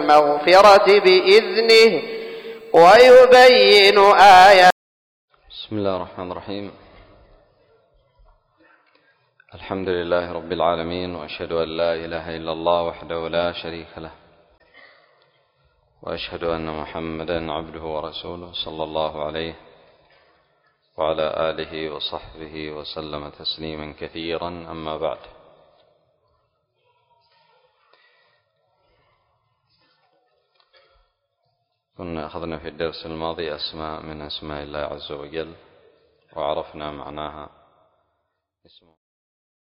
والمغفرة بإذنه ويبين آياته. بسم الله الرحمن الرحيم. الحمد لله رب العالمين، وأشهد أن لا إله إلا الله وحده لا شريك له، وأشهد أن محمدا عبده ورسوله صلى الله عليه وعلى آله وصحبه وسلم تسليما كثيرا. أما بعد، كنا أخذنا في الدرس الماضي أسماء من أسماء الله عز وجل، وعرفنا معناها. اسم